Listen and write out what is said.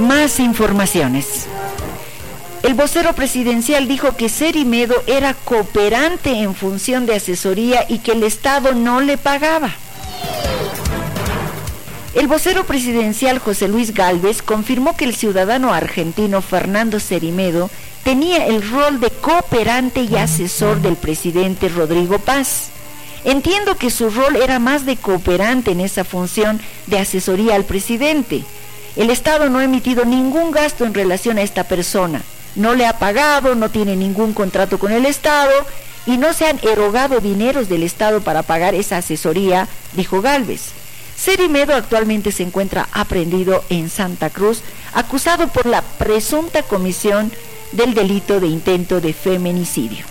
Más informaciones. El vocero presidencial dijo que Cerimedo era cooperante en función de asesoría y que el Estado no le pagaba. El vocero presidencial José Luis Gálvez confirmó que el ciudadano argentino Fernando Cerimedo tenía el rol de cooperante y asesor del presidente Rodrigo Paz. Entiendo que su rol era más de cooperante en esa función de asesoría al presidente. El Estado no ha emitido ningún gasto en relación a esta persona. No le ha pagado, no tiene ningún contrato con el Estado y no se han erogado dineros del Estado para pagar esa asesoría, dijo Gálvez. Cerimedo actualmente se encuentra aprehendido en Santa Cruz, acusado por la presunta comisión del delito de intento de feminicidio.